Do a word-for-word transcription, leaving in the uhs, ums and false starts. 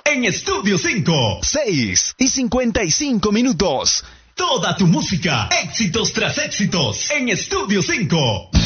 en Estudio cinco. seis y cincuenta y cinco minutos. Toda tu música, éxitos tras éxitos, en Estudio cinco.